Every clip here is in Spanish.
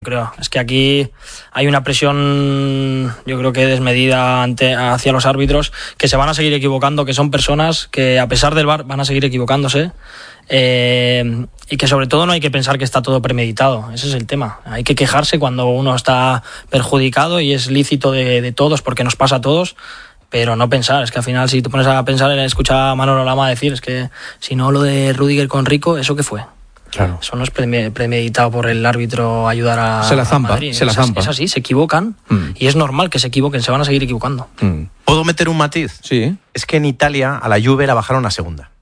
Creo, es que aquí hay una presión, yo creo que desmedida hacia los árbitros, que se van a seguir equivocando, que son personas que a pesar del VAR van a seguir equivocándose, y que sobre todo no hay que pensar que está todo premeditado. Ese es el tema. Hay que quejarse cuando uno está perjudicado, y es lícito de todos, porque nos pasa a todos, pero no pensar. Es que al final, si te pones a pensar, escuchaba a Manolo Lama decir, es que si no, lo de Rüdiger con Rico, ¿eso qué fue? Claro. Eso no es premeditado por el árbitro ayudar a se la zampa, Madrid. se la zampa. Es así, se equivocan, y es normal que se equivoquen, se van a seguir equivocando. ¿Puedo meter un matiz? Sí. Es que en Italia a la Juve la bajaron a segunda.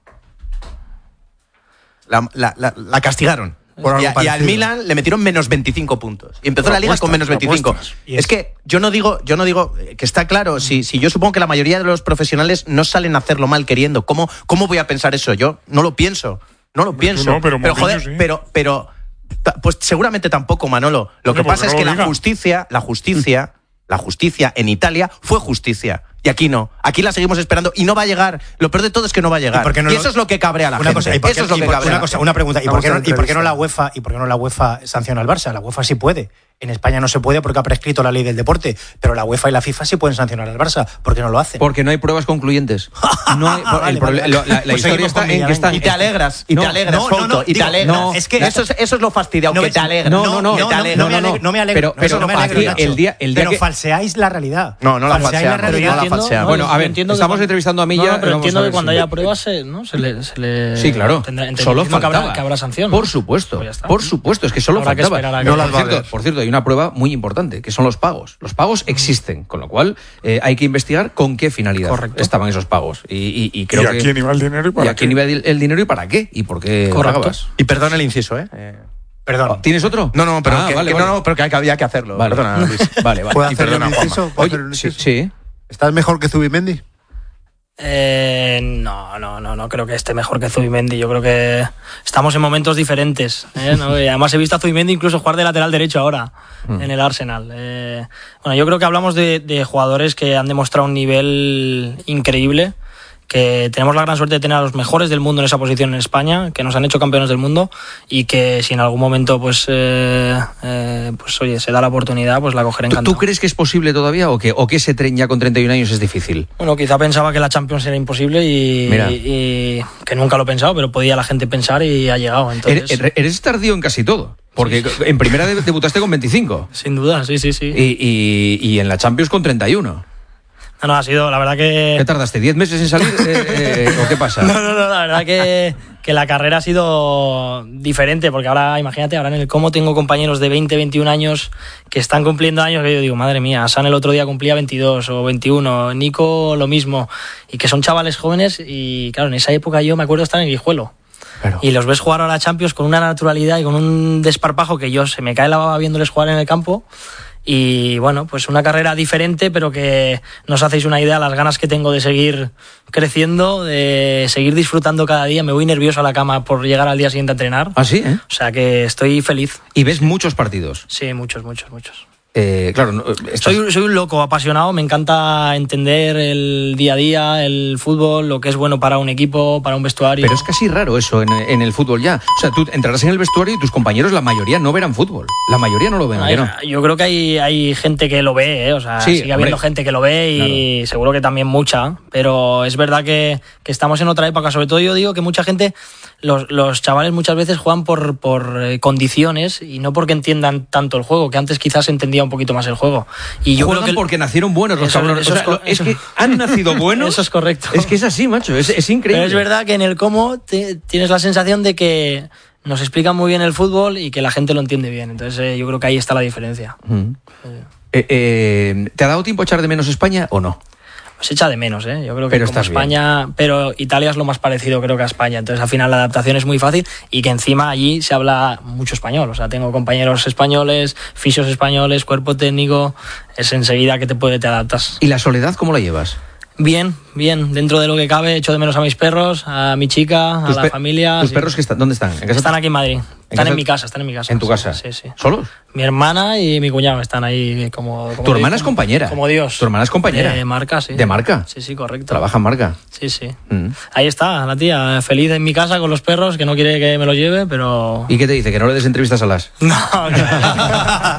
La castigaron. Y al Milan le metieron menos 25 puntos. Y empezó la liga con menos 25. Es que yo no digo que está claro. Si yo supongo que la mayoría de los profesionales no salen a hacerlo mal queriendo. ¿Cómo voy a pensar eso? Yo no lo pienso. No lo pienso. No, pero joder, sí. pero pues seguramente tampoco, Manolo. Lo que pasa es que la justicia en Italia fue justicia. Y aquí no. Aquí la seguimos esperando y no va a llegar. Lo peor de todo es que no va a llegar. Y eso es lo que cabrea a la gente. Eso es lo que cabrea. Una pregunta. ¿Y por qué no la UEFA sanciona al Barça? La UEFA sí puede. En España no se puede porque ha prescrito la ley del deporte, pero la UEFA y la FIFA sí pueden sancionar al Barça. ¿Por qué no lo hacen? Porque no hay pruebas concluyentes. No hay, la historia está en que están. Y te alegras, Fouto, y te alegras. No, es que eso es lo fastidiado, que te alegras. No me alegro. Pero aquí el día pero que falseáis la realidad. No la falseamos. Bueno, a ver, estamos entrevistando a Milla. Pero entiendo que cuando haya pruebas se le sí, claro. Solo faltaba. Que habrá sanción. Por supuesto. Por supuesto, es que solo faltaba. Por cierto, hay una prueba muy importante, que son los pagos. Los pagos existen, con lo cual hay que investigar con qué finalidad estaban esos pagos. Y creo ¿Y a quién iba el dinero y para qué? ¿Y a quién iba el dinero y para qué? ¿Y por qué pagabas? Y perdón el inciso, Perdón. ¿Tienes otro? No, pero pero que había que hacerlo. Vale. Perdona, Luis. Vale. ¿Puedo hacer un inciso? Sí. ¿Estás mejor que Zubimendi? No creo que esté mejor que Zubimendi. Yo creo que estamos en momentos diferentes, ¿no? Y además he visto a Zubimendi incluso jugar de lateral derecho ahora en el Arsenal. Bueno, yo creo que hablamos de jugadores que han demostrado un nivel increíble, que tenemos la gran suerte de tener a los mejores del mundo en esa posición en España, que nos han hecho campeones del mundo, y que si en algún momento pues oye, se da la oportunidad, pues la cogeré encantado. ¿Tú crees que es posible todavía o que ese tren ya con 31 años es difícil? Bueno, quizá pensaba que la Champions era imposible y que nunca lo he pensado, pero podía la gente pensar y ha llegado. Entonces... Eres tardío en casi todo. Porque en primera debutaste con 25. Sin duda, sí. Y en la Champions con 31. No, ha sido, la verdad que... ¿Qué tardaste? ¿10 meses en salir? ¿O qué pasa? No, la verdad que la carrera ha sido diferente, porque ahora, imagínate, ahora en el Como tengo compañeros de 20, 21 años que están cumpliendo años, que yo digo, madre mía, Hassan el otro día cumplía 22 o 21, Nico lo mismo, y que son chavales jóvenes, y claro, en esa época yo me acuerdo de estar en Guijuelo. Claro. Y los ves jugar a la Champions con una naturalidad y con un desparpajo que se me cae la baba viéndoles jugar en el campo. Y bueno, pues una carrera diferente, pero que no os hacéis una idea las ganas que tengo de seguir creciendo, de seguir disfrutando cada día. Me voy nervioso a la cama por llegar al día siguiente a entrenar. ¿Ah, sí? O sea que estoy feliz. ¿Y ves muchos partidos? Sí, muchos. Claro, soy un loco apasionado, me encanta entender el día a día, el fútbol, lo que es bueno para un equipo, para un vestuario. Pero es casi raro eso en el fútbol ya. O sea, tú entrarás en el vestuario y tus compañeros, la mayoría no verán fútbol. La mayoría no lo ven. Yo creo que hay gente que lo ve, o sea, sigue habiendo gente que lo ve y seguro que también mucha, pero es verdad que estamos en otra época. Sobre todo yo digo que mucha gente, los chavales muchas veces juegan por condiciones y no porque entiendan tanto el juego, que antes quizás entendía un poquito más el juego. Y yo juegan creo que porque nacieron buenos los cabrones. Es que han nacido buenos. Eso es correcto. Es que es así, macho. Es increíble. Pero es verdad que en el Como tienes la sensación de que nos explican muy bien el fútbol y que la gente lo entiende bien. Entonces yo creo que ahí está la diferencia. ¿Te ha dado tiempo a echar de menos España o no? Se echa de menos, yo creo que como España, pero Italia es lo más parecido creo que a España, entonces al final la adaptación es muy fácil y que encima allí se habla mucho español, o sea, tengo compañeros españoles, fisios españoles, cuerpo técnico, es enseguida que te adaptas. ¿Y la soledad cómo la llevas? Bien, dentro de lo que cabe, echo de menos a mis perros, a mi chica, a la familia. ¿Tus perros dónde están? ¿En casa? Están aquí en Madrid. Están en mi casa. ¿En tu casa? Sí. ¿Solos? Mi hermana y mi cuñado están ahí como ¿Tu hermana es compañera? Como Dios. ¿Tu hermana es compañera? De marca, sí. ¿De marca? Sí, correcto. ¿Trabaja en marca? Sí. Ahí está, la tía, feliz en mi casa con los perros, que no quiere que me los lleve, pero... ¿Y qué te dice? ¿Que no le des entrevistas a las? No.